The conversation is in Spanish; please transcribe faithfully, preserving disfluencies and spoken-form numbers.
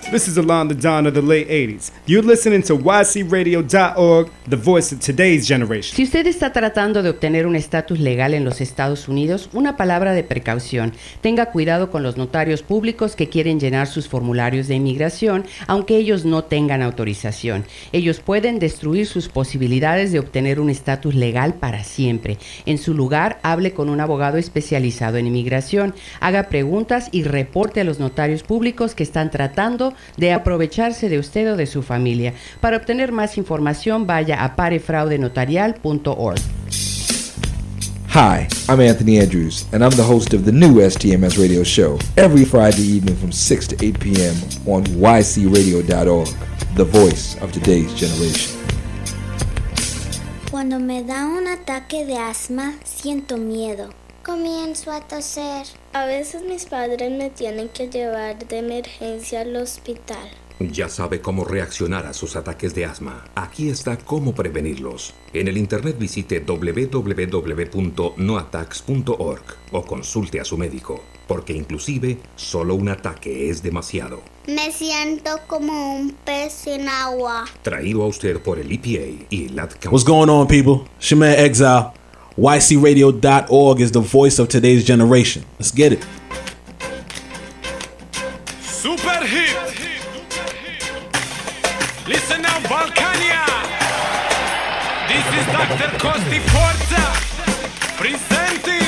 This is Alon the Don of the late eighties. You're listening to Y C radio dot org, the voice of today's generation. Si usted está tratando de obtener un estatus legal en los Estados Unidos, una palabra de precaución. Tenga cuidado con los notarios públicos que quieren llenar sus formularios de inmigración, aunque ellos no tengan autorización. Ellos pueden destruir sus posibilidades de obtener un estatus legal para siempre. En su lugar, hable con un abogado especializado en inmigración. Haga preguntas y reporte a los notarios públicos que están tratando de aprovecharse de usted o de su familia. Para obtener más información, vaya a pare fraude notarial punto org. Hi, I'm Anthony Andrews, and I'm the host of the new S T M S radio show every Friday evening from six to eight p.m. on Y C radio dot org, the voice of today's generation. Cuando me da un ataque de asma, siento miedo. Comienzo a toser. A veces mis padres me tienen que llevar de emergencia al hospital. Ya sabe cómo reaccionar a sus ataques de asma. Aquí está cómo prevenirlos. En el internet visite doble u doble u doble u punto no attacks punto org o consulte a su médico, porque inclusive solo un ataque es demasiado. Me siento como un pez en agua. Traído a usted por el E P A y el Ad Council. What's going on, people? It's your man Exile. Y C radio dot org is the voice of today's generation. Let's get it. Super hit. Listen now, Balkania. This is Doctor Costi Forza presenting